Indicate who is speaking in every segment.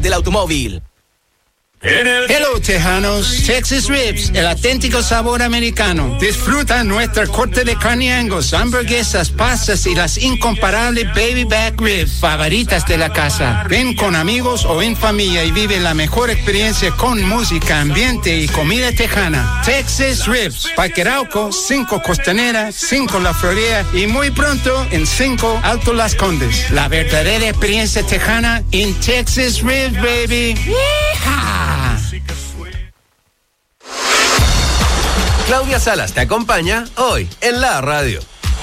Speaker 1: del automóvil.
Speaker 2: Hello, tejanos. Texas Ribs, el auténtico sabor americano. Disfruta nuestra corte de carne Angus, hamburguesas, pastas y las incomparables baby back ribs favoritas de la casa. Ven con amigos o en familia y vive la mejor experiencia con música, ambiente y comida tejana. Texas Ribs, Parque Arauco, 5 Costanera, 5 La Florida y muy pronto en 5 Alto Las Condes. La verdadera experiencia tejana en Texas Ribs, baby. ¡Yeehaw!
Speaker 1: Claudia Salas te acompaña hoy en la radio.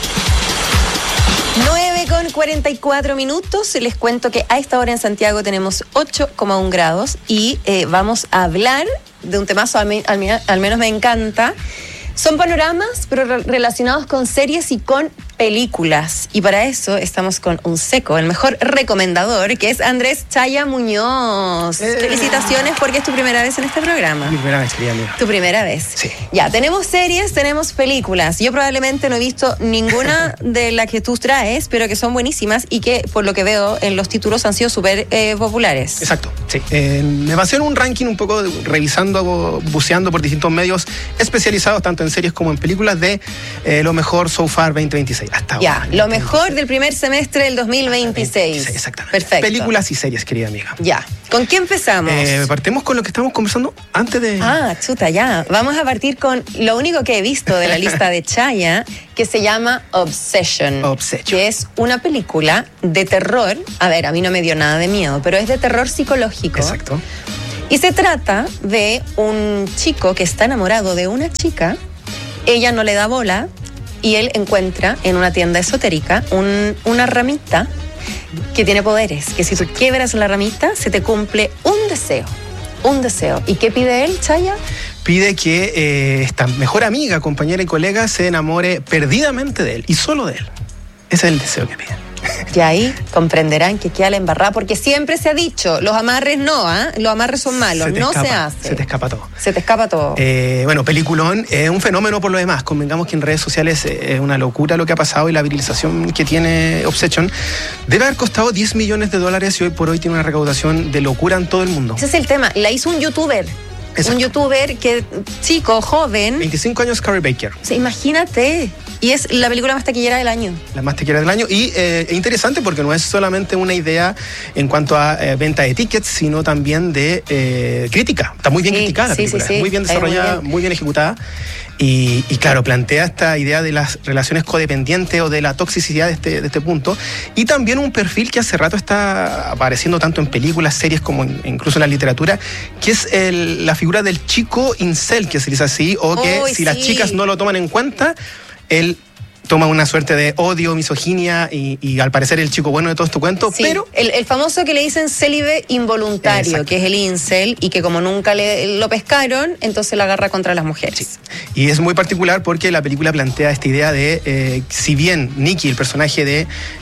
Speaker 3: 9:44. Les cuento que a esta hora en Santiago tenemos 8,1 grados y vamos a hablar de un temazo, al menos me encanta. Son panoramas, pero relacionados con series y con películas. Y para eso estamos con un seco, el mejor recomendador, que es Andrés Chaya Muñoz. Felicitaciones porque es tu primera vez en este programa.
Speaker 4: Mi primera vez, querida amiga.
Speaker 3: Tu primera vez.
Speaker 4: Sí.
Speaker 3: Ya, tenemos series, tenemos películas. Yo probablemente no he visto ninguna de las que tú traes, pero que son buenísimas y que, por lo que veo en los títulos, han sido súper populares.
Speaker 4: Exacto, sí. Me basé en un ranking un poco revisando, buceando por distintos medios especializados, tanto en series como en películas, de lo mejor so far 2026. Hasta ahora.
Speaker 3: Ya, lo mejor del primer semestre del 2026.
Speaker 4: Exactamente.
Speaker 3: Perfecto.
Speaker 4: Películas y series, querida amiga.
Speaker 3: Ya. ¿Con qué empezamos?
Speaker 4: Partimos con lo que estábamos conversando antes de...
Speaker 3: Chuta, ya. Vamos a partir con lo único que he visto de la lista de Chaya, que se llama Obsession. Que es una película de terror. A ver, a mí no me dio nada de miedo, pero es de terror psicológico.
Speaker 4: Exacto.
Speaker 3: Y se trata de un chico que está enamorado de una chica. Ella no le da bola y él encuentra en una tienda esotérica una ramita que tiene poderes, que si tú quiebras la ramita se te cumple un deseo. ¿Y qué pide él, Chaya?
Speaker 4: Pide que esta mejor amiga, compañera y colega se enamore perdidamente de él y solo de él. Ese es el deseo que pide.
Speaker 3: Y ahí comprenderán que queda la embarrada, porque siempre se ha dicho, los amarres no, los amarres son malos, no se hace.
Speaker 4: Se te escapa todo.
Speaker 3: Se te escapa todo.
Speaker 4: Bueno, peliculón, es un fenómeno por lo demás. Convengamos que en redes sociales es una locura lo que ha pasado y la viralización que tiene Obsession. Debe haber costado $10 millones y hoy por hoy tiene una recaudación de locura en todo el mundo.
Speaker 3: Ese es el tema, la hizo un youtuber. Exacto. Un youtuber que, chico, joven.
Speaker 4: 25 años, Carrie Baker.
Speaker 3: O sea, imagínate. Y es la película más taquillera del año. La más taquillera del año.
Speaker 4: Y es interesante porque no es solamente una idea en cuanto a venta de tickets, sino también de crítica. Está muy bien criticada la película. Sí. Muy bien desarrollada, muy bien ejecutada. Y claro, plantea esta idea de las relaciones codependientes o de la toxicidad de este punto. Y también un perfil que hace rato está apareciendo tanto en películas, series, como incluso en la literatura, que es la figura del chico incel, que se dice así, o que si las chicas no lo toman en cuenta, él toma una suerte de odio, misoginia y al parecer el chico bueno de todo este cuento,
Speaker 3: sí,
Speaker 4: pero...
Speaker 3: El famoso que le dicen célibe involuntario, exacto, que es el incel, y que como nunca lo pescaron, entonces la agarra contra las mujeres.
Speaker 4: Sí. Y es muy particular porque la película plantea esta idea de, si bien Nikki, el personaje de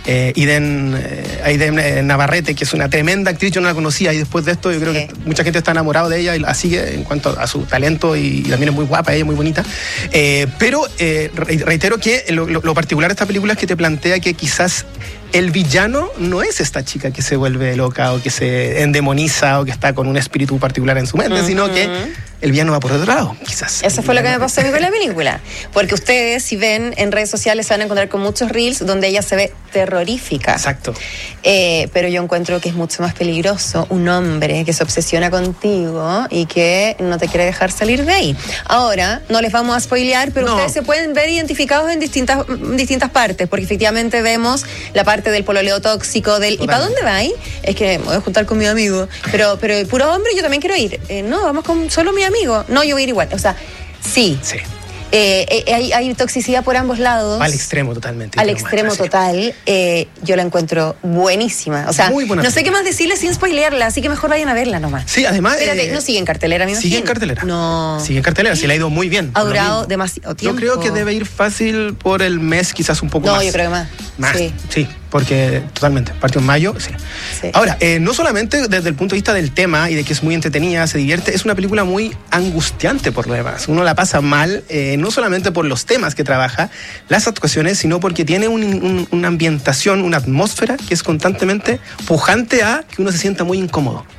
Speaker 4: Aiden Navarrete, que es una tremenda actriz, yo no la conocía, y después de esto yo creo que mucha gente está enamorada de ella y la sigue en cuanto a su talento, y también es muy guapa, ella es muy bonita, pero reitero que lo particular de esta película es que te plantea que quizás el villano no es esta chica que se vuelve loca o que se endemoniza o que está con un espíritu particular en su mente, sino que el villano va por otro lado, quizás.
Speaker 3: Eso fue lo que me pasó a mí con la película. Porque ustedes, si ven en redes sociales, se van a encontrar con muchos reels donde ella se ve terrorífica.
Speaker 4: Exacto.
Speaker 3: Pero yo encuentro que es mucho más peligroso un hombre que se obsesiona contigo y que no te quiere dejar salir de ahí. Ahora, no les vamos a spoilear, pero ustedes se pueden ver identificados en distintas partes, porque efectivamente vemos la parte del pololeo tóxico, del ¿y para dónde vais? Es que me voy a juntar con mi amigo. Pero el puro hombre, yo también quiero ir. No, vamos con solo mi amigo. No, yo voy a ir igual. O sea, sí. Hay toxicidad por ambos lados.
Speaker 4: Al extremo totalmente.
Speaker 3: Al extremo total. Yo la encuentro buenísima. O sea, no sé qué más decirle sin spoilearla, así que mejor vayan a verla nomás.
Speaker 4: Sí, además...
Speaker 3: Espérate, no sigue en cartelera, me imagino.
Speaker 4: Sigue en cartelera.
Speaker 3: No.
Speaker 4: Sigue en cartelera, sí le ha ido muy bien.
Speaker 3: Ha durado demasiado tiempo.
Speaker 4: Yo creo que debe ir fácil por el mes, quizás un poco más.
Speaker 3: No, yo creo que más.
Speaker 4: Sí, porque totalmente, partió en mayo, sí. Ahora, no solamente desde el punto de vista del tema y de que es muy entretenida, se divierte, es una película muy angustiante por lo demás. Uno la pasa mal, no solamente por los temas que trabaja, las actuaciones, sino porque tiene una ambientación, una atmósfera que es constantemente pujante a que uno se sienta muy incómodo.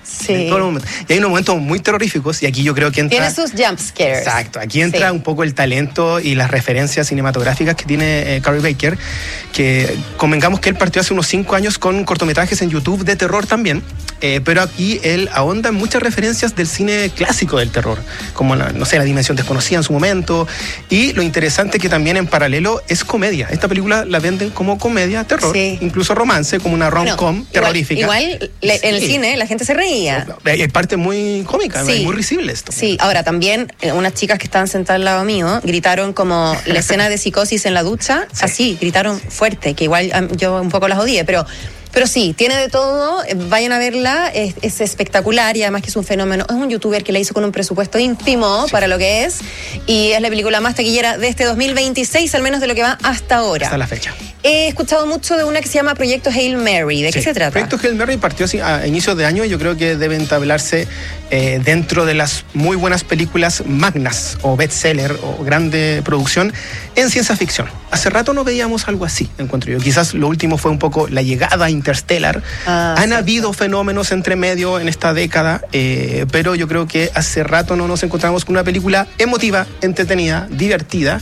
Speaker 3: Sí.
Speaker 4: En todos los momentos. Y hay unos momentos muy terroríficos, y aquí yo creo que entra...
Speaker 3: Tiene sus jump scares.
Speaker 4: Exacto, aquí entra un poco el talento y las referencias cinematográficas que tiene Cary Baker, que convengamos que él partió hace unos 5 años con cortometrajes en YouTube de terror también, pero aquí él ahonda en muchas referencias del cine clásico del terror, como, La Dimensión Desconocida en su momento, y lo interesante que también en paralelo es comedia. Esta película la venden como comedia, terror, incluso romance, como una rom-com terrorífica.
Speaker 3: Igual en el cine la gente se reía.
Speaker 4: Hay parte muy cómica, muy risible esto.
Speaker 3: Sí, ahora también unas chicas que estaban sentadas al lado mío gritaron como la escena de psicosis en la ducha, así, gritaron fuerte, que igual yo un poco las odié, pero sí, tiene de todo, vayan a verla, es espectacular y además que es un fenómeno. Es un youtuber que la hizo con un presupuesto ínfimo para lo que es, y es la película más taquillera de este 2026, al menos de lo que va hasta ahora.
Speaker 4: Hasta la fecha.
Speaker 3: He escuchado mucho de una que se llama Proyecto Hail Mary. ¿De qué se trata?
Speaker 4: Proyecto Hail Mary partió a inicios de año, y yo creo que debe entablarse dentro de las muy buenas películas magnas o bestseller o grande producción en ciencia ficción. Hace rato no veíamos algo así, encuentro yo. Quizás lo último fue un poco la llegada Interstellar. Han habido fenómenos entre medio en esta década, pero yo creo que hace rato no nos encontramos con una película emotiva, entretenida, divertida,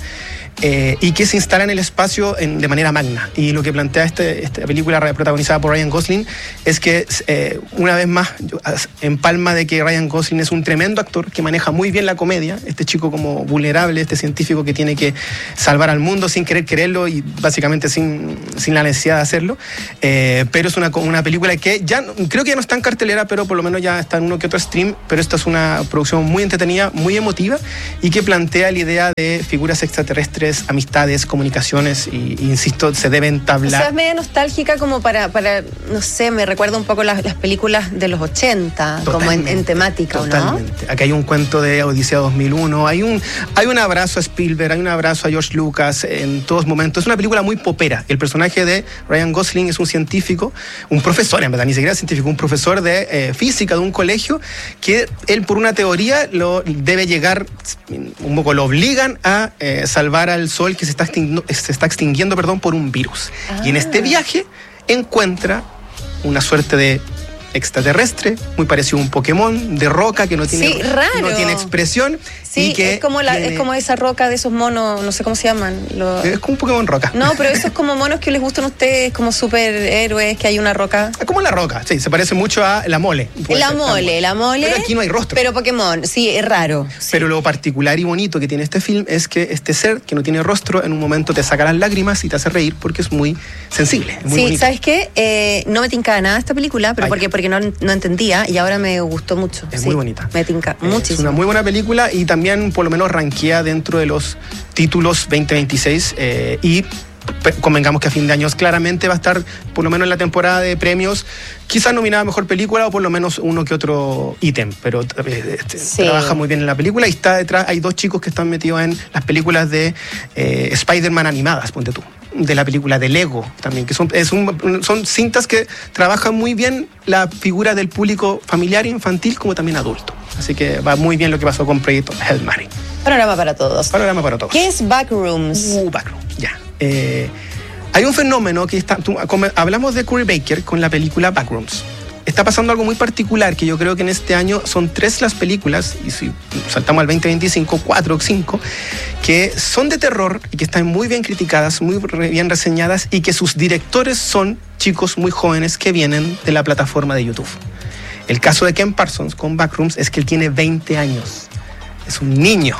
Speaker 4: y que se instala en el espacio de manera magna. Y lo que plantea esta película protagonizada por Ryan Gosling es que una vez más empalma de que Ryan Gosling es un tremendo actor que maneja muy bien la comedia, este chico como vulnerable, este científico que tiene que salvar al mundo sin querer quererlo y básicamente sin la necesidad de hacerlo, pero es una película que ya creo que ya no está en cartelera, pero por lo menos ya está en uno que otro stream. Pero esta es una producción muy entretenida, muy emotiva, y que plantea la idea de figuras extraterrestres, amistades, comunicaciones, y insisto, se debe entablar.
Speaker 3: O sea, es media nostálgica como para no sé, me recuerda un poco las películas de los 80, como en temática,
Speaker 4: totalmente.
Speaker 3: ¿no?
Speaker 4: Acá hay un cuento de Odisea 2001, hay un abrazo a Spielberg, hay un abrazo a George Lucas en todos momentos. Es una película muy popera. El personaje de Ryan Gosling es un científico, un profesor, en verdad, ni siquiera científico, un profesor de física de un colegio, que él, por una teoría, debe llegar, un poco lo obligan a salvar al sol que se está extinguiendo por un virus. Y en este viaje encuentra una suerte de extraterrestre, muy parecido a un Pokémon de roca que no tiene, no tiene expresión.
Speaker 3: Sí, que es como esa roca de esos monos, no sé cómo se llaman.
Speaker 4: Es como un Pokémon roca.
Speaker 3: No, pero esos como monos que les gustan a ustedes, como superhéroes, que hay una roca.
Speaker 4: Es como la roca, sí, se parece mucho a la mole.
Speaker 3: La mole.
Speaker 4: Pero aquí no hay rostro.
Speaker 3: Pero Pokémon, sí, es raro. Sí.
Speaker 4: Pero lo particular y bonito que tiene este film es que este ser que no tiene rostro, en un momento te saca las lágrimas y te hace reír porque es muy sensible, es muy bonito.
Speaker 3: ¿Sabes qué? No me tincaba nada esta película, pero porque no entendía, y ahora me gustó mucho.
Speaker 4: Es muy bonita.
Speaker 3: Me tinca muchísimo.
Speaker 4: Es una muy buena película, y también por lo menos ranquea dentro de los títulos 2026, y convengamos que a fin de años claramente va a estar por lo menos en la temporada de premios, quizás nominada a mejor película o por lo menos uno que otro ítem, pero trabaja muy bien en la película, y está detrás, hay 2 chicos que están metidos en las películas de Spider-Man animadas, ponte tú, de la película de Lego también, que son cintas que trabajan muy bien la figura del público familiar e infantil como también adulto. Así que va muy bien lo que pasó con Proyecto Hail Mary.
Speaker 3: Panorama para todos.
Speaker 4: Panorama para todos.
Speaker 3: ¿Qué es Backrooms?
Speaker 4: Backrooms, ya. Hay un fenómeno que hablamos de Cary Baker con la película Backrooms. Está pasando algo muy particular, que yo creo que en este año son 3 las películas, y si saltamos al 2025, 4 o 5, que son de terror y que están muy bien criticadas, muy bien reseñadas, y que sus directores son chicos muy jóvenes que vienen de la plataforma de YouTube. El caso de Ken Parsons con Backrooms es que él tiene 20 años. Es un niño.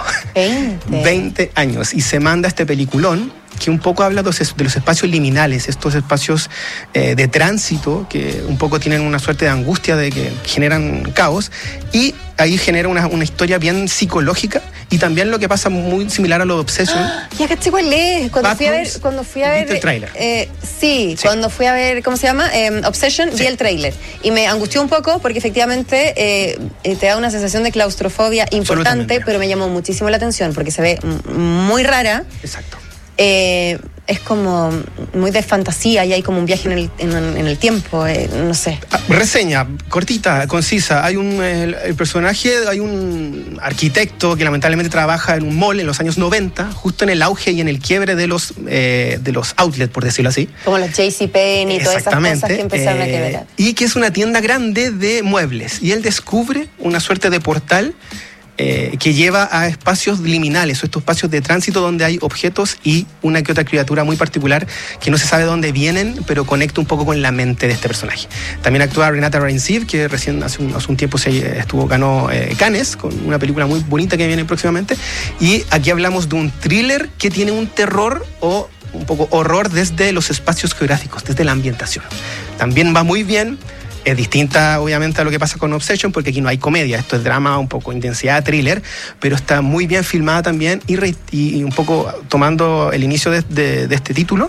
Speaker 4: 20 años. Y se manda este peliculón que un poco habla de los espacios liminales, estos espacios de tránsito que un poco tienen una suerte de angustia, de que generan caos, y ahí genera una historia bien psicológica, y también lo que pasa muy similar a lo de Obsession.
Speaker 3: Ya caché cuál es. Cuando fui a ver
Speaker 4: el tráiler.
Speaker 3: Sí, cuando fui a ver, ¿cómo se llama? Obsession, vi el tráiler y me angustió un poco porque efectivamente te da una sensación de claustrofobia importante, pero me llamó muchísimo la atención porque se ve muy rara.
Speaker 4: Exacto.
Speaker 3: es como muy de fantasía y hay como un viaje en el tiempo, no sé.
Speaker 4: Reseña, cortita, concisa. Hay el personaje, hay un arquitecto que lamentablemente trabaja en un mall en los años 90, justo en el auge y en el quiebre de los outlets, por decirlo así.
Speaker 3: Como los JCPenney y todas esas cosas que empezaron a quebrar.
Speaker 4: Y que es una tienda grande de muebles. Y él descubre una suerte de portal que lleva a espacios liminales, o estos espacios de tránsito donde hay objetos y una que otra criatura muy particular que no se sabe de dónde vienen, pero conecta un poco con la mente de este personaje. También actúa Renata Reinsve, que recién hace un tiempo ganó Cannes, con una película muy bonita que viene próximamente. Y aquí hablamos de un thriller que tiene un terror o un poco horror desde los espacios geográficos, desde la ambientación. También va muy bien. Es distinta, obviamente, a lo que pasa con Obsession, porque aquí no hay comedia. Esto es drama, un poco intensidad, thriller, pero está muy bien filmada también y un poco tomando el inicio de este título.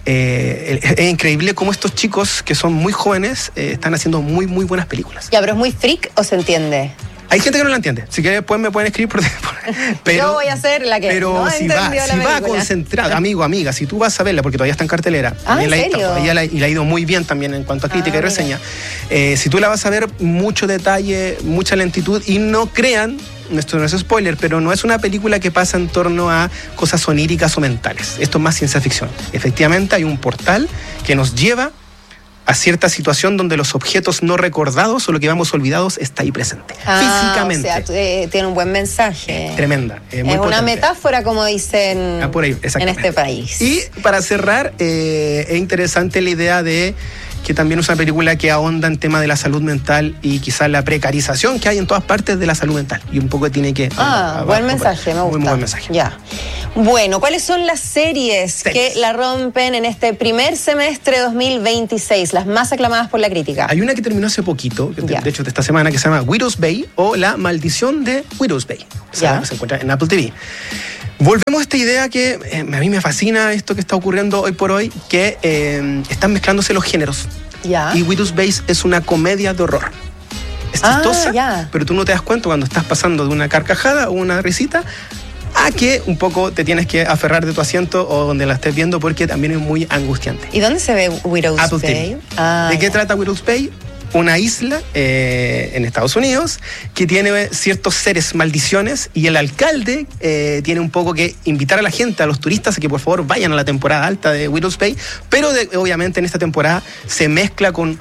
Speaker 4: Es increíble cómo estos chicos, que son muy jóvenes, están haciendo muy, muy buenas películas.
Speaker 3: Ya, pero ¿es muy freak o se entiende?
Speaker 4: Hay gente que no la entiende, así que después me pueden escribir pero
Speaker 3: yo voy a ser la que
Speaker 4: pero
Speaker 3: no
Speaker 4: si va concentrado, amigo, amiga, si tú vas a verla, porque todavía está en cartelera,
Speaker 3: ¿en serio?
Speaker 4: Y la ha ido muy bien también en cuanto a crítica y reseña. Si tú la vas a ver, mucho detalle, mucha lentitud, y no crean, esto no es spoiler, pero no es una película que pasa en torno a cosas oníricas o mentales. Esto es más ciencia ficción. Efectivamente hay un portal que nos lleva a cierta situación donde los objetos no recordados o lo que vamos olvidados está ahí presente, físicamente.
Speaker 3: O sea, tiene un buen mensaje.
Speaker 4: Tremenda.
Speaker 3: Es una metáfora, como dicen
Speaker 4: por ahí,
Speaker 3: en este país.
Speaker 4: Y para cerrar, es interesante la idea de que también es una película que ahonda en tema de la salud mental y quizás la precarización que hay en todas partes de la salud mental. Y un poco tiene que...
Speaker 3: buen mensaje, me gusta.
Speaker 4: Muy buen mensaje.
Speaker 3: Ya. Bueno, ¿cuáles son las series que la rompen en este primer semestre 2026? Las más aclamadas por la crítica.
Speaker 4: Hay una que terminó hace poquito, de hecho de esta semana, que se llama Widow's Bay, o La Maldición de Widow's Bay. Se encuentra en Apple TV. Volvemos a esta idea que a mí me fascina esto que está ocurriendo hoy por hoy, que están mezclándose los géneros. Y Widow's Bay es una comedia de horror. Es chistosa, pero tú no te das cuenta cuando estás pasando de una carcajada o una risita a que un poco te tienes que aferrar de tu asiento o donde la estés viendo, porque también es muy angustiante.
Speaker 3: ¿Y dónde se ve Widow's
Speaker 4: Apple
Speaker 3: Bay?
Speaker 4: TV. ¿De qué trata Widow's Bay? Una isla en Estados Unidos que tiene ciertos seres maldiciones, y el alcalde tiene un poco que invitar a la gente, a los turistas, a que por favor vayan a la temporada alta de Widow's Bay, pero obviamente en esta temporada se mezcla con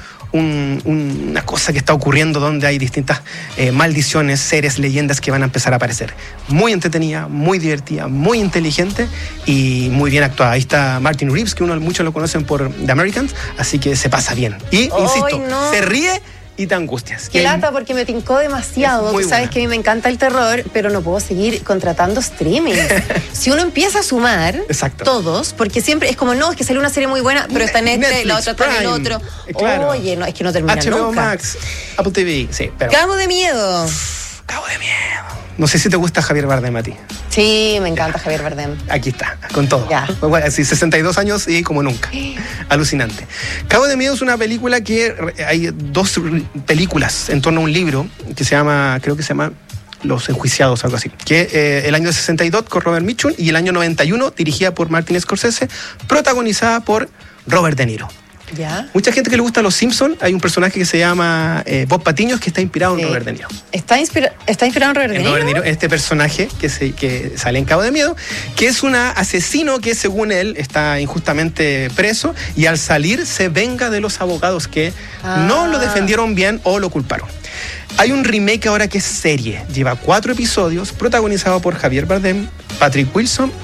Speaker 4: una cosa que está ocurriendo donde hay distintas maldiciones, seres, leyendas que van a empezar a aparecer. Muy entretenida, muy divertida, muy inteligente y muy bien actuada. Ahí está Martin Reeves, que muchos lo conocen por The Americans, así que se pasa bien. Y, insisto, se ríe y te angustias.
Speaker 3: Qué lata, porque me tincó demasiado. Tú sabes que a mí me encanta el terror, pero no puedo seguir contratando streaming. Si uno empieza a sumar todos, porque siempre es como, no, es que salió una serie muy buena, pero está en Netflix, la otra está en el otro.
Speaker 4: Claro.
Speaker 3: Oye, no, es que no termina
Speaker 4: HBO
Speaker 3: nunca.
Speaker 4: Max, Apple TV, sí. Pero...
Speaker 3: Cabo de miedo.
Speaker 4: Cabo de miedo. No sé si te gusta Javier Bardem a ti.
Speaker 3: Sí, me encanta Javier Bardem.
Speaker 4: Aquí está, con todo.
Speaker 3: Ya.
Speaker 4: Bueno, sí, 62 años y como nunca. Alucinante. Cabo de Miedo es una película que hay dos películas en torno a un libro que se llama, creo que se llama Los Enjuiciados, algo así. Que el año 62 con Robert Mitchum y el año 91 dirigida por Martin Scorsese, protagonizada por Robert De Niro.
Speaker 3: ¿Ya?
Speaker 4: Mucha gente que le gusta Los Simpsons, hay un personaje que se llama Bob Patiño, que está inspirado en Robert De Niro.
Speaker 3: ¿Está inspirado en Robert De Niro?
Speaker 4: Este personaje que sale en Cabo de Miedo, que es un asesino que según él está injustamente preso y al salir se venga de los abogados que no lo defendieron bien o lo culparon. Hay un remake ahora que es serie, lleva 4 episodios, protagonizado por Javier Bardem, Patrick Wilson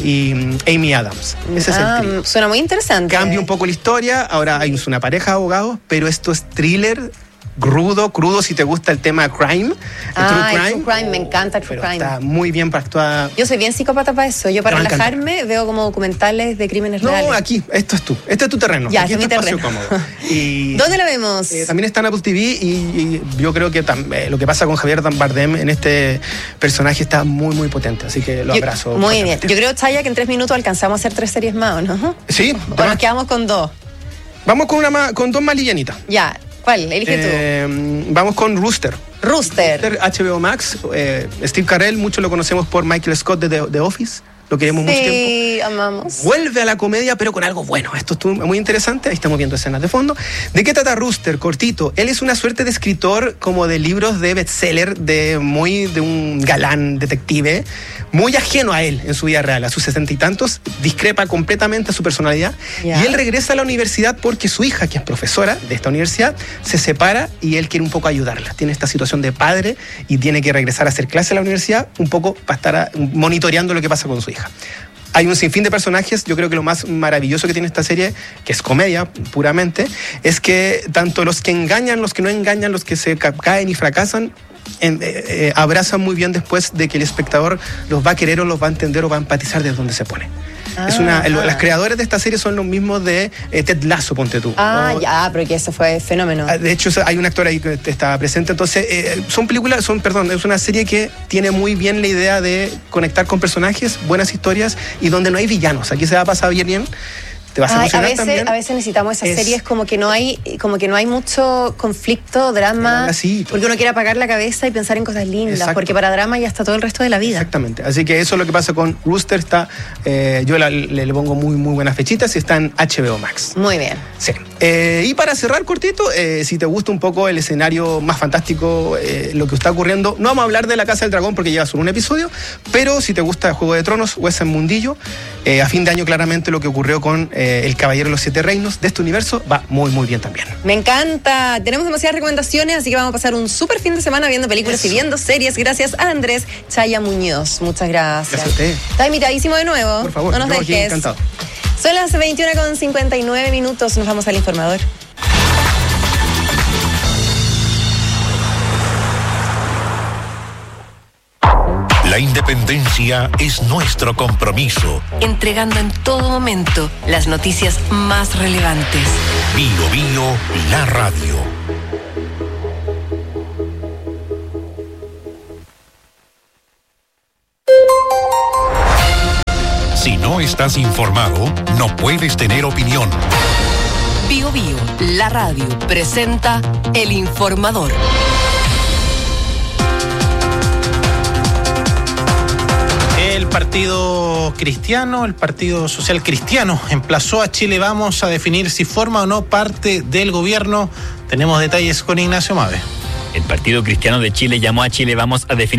Speaker 4: y Amy Adams. Ese es el trío.
Speaker 3: Suena muy interesante.
Speaker 4: Cambia un poco la historia, ahora hay una pareja de abogados, pero esto es thriller, crudo, si te gusta el tema crime.
Speaker 3: True crime, me encanta True Crime.
Speaker 4: Está muy bien actuada.
Speaker 3: Yo soy bien psicópata para eso. Yo para relajarme veo como documentales de crímenes reales.
Speaker 4: No, aquí, esto es tú. Este es tu terreno.
Speaker 3: Ya,
Speaker 4: aquí
Speaker 3: es mi terreno.
Speaker 4: Cómodo. Y
Speaker 3: ¿dónde la vemos?
Speaker 4: También está en Apple TV y yo creo que lo que pasa con Javier Bardem en este personaje está muy, muy potente. Así que lo abrazo.
Speaker 3: Muy bien. Yo creo, Chaya, que en 3 minutos alcanzamos a hacer 3 series más, ¿o no?
Speaker 4: Sí.
Speaker 3: ¿O nos quedamos con 2?
Speaker 4: Vamos con 2 más livianitas.
Speaker 3: Ya. ¿Cuál? Elige tú.
Speaker 4: Vamos con Rooster.
Speaker 3: Rooster.
Speaker 4: HBO Max. Steve Carell, muchos lo conocemos por Michael Scott de The Office. lo queremos mucho tiempo.
Speaker 3: Sí, amamos.
Speaker 4: Vuelve a la comedia, pero con algo bueno. Esto estuvo muy interesante, ahí estamos viendo escenas de fondo. ¿De qué trata Rooster? Cortito. Él es una suerte de escritor como de libros de bestseller, de un galán detective, muy ajeno a él en su vida real. A sus 60 y tantos, discrepa completamente a su personalidad. Yeah. Y él regresa a la universidad porque su hija, que es profesora de esta universidad, se separa y él quiere un poco ayudarla. Tiene esta situación de padre y tiene que regresar a hacer clase a la universidad un poco para estar monitoreando lo que pasa con su hija. Hay un sinfín de personajes. Yo creo que lo más maravilloso que tiene esta serie, que es comedia puramente, es que tanto los que engañan, los que no engañan, los que se caen y fracasan, abrazan muy bien después de que el espectador los va a querer o los va a entender o va a empatizar desde donde se pone. Las creadores de esta serie son los mismos de Ted Lasso, ponte tú.
Speaker 3: Pero que eso fue fenómeno.
Speaker 4: De hecho, hay un actor ahí que está presente. Entonces, es una serie que tiene muy bien la idea de conectar con personajes, buenas historias y donde no hay villanos. Aquí se va a pasar bien. Te vas a emocionar también.
Speaker 3: A veces necesitamos esas series como que no hay mucho conflicto, drama, porque uno quiere apagar la cabeza y pensar en cosas lindas. Exacto. Porque para drama ya está todo el resto de la vida.
Speaker 4: Exactamente. Así que eso es lo que pasa con Rooster. Yo le pongo muy, muy buenas fechitas y está en HBO Max.
Speaker 3: Muy bien.
Speaker 4: Sí. Y para cerrar cortito, si te gusta un poco el escenario más fantástico, lo que está ocurriendo, no vamos a hablar de La Casa del Dragón porque lleva solo un episodio, pero si te gusta Juego de Tronos o ese mundillo, a fin de año claramente lo que ocurrió con El Caballero de los Siete Reinos de este universo va muy, muy bien también.
Speaker 3: Me encanta. Tenemos demasiadas recomendaciones, así que vamos a pasar un súper fin de semana viendo películas y viendo series. Gracias a Andrés Chaya Muñoz. Muchas gracias.
Speaker 4: Gracias a usted.
Speaker 3: Está invitadísimo de nuevo.
Speaker 4: Por favor,
Speaker 3: no nos dejes.
Speaker 4: Encantado.
Speaker 3: Son las 21:59. Nos vamos al informador.
Speaker 5: La independencia es nuestro compromiso.
Speaker 6: Entregando en todo momento las noticias más relevantes.
Speaker 5: Bio Bio, la radio. Si no estás informado, no puedes tener opinión.
Speaker 6: Bio Bio, la radio, presenta El Informador.
Speaker 7: El Partido Cristiano, el Partido Social Cristiano, emplazó a Chile Vamos a definir si forma o no parte del gobierno. Tenemos detalles con Ignacio Mave.
Speaker 8: El Partido Cristiano de Chile llamó a Chile Vamos a definir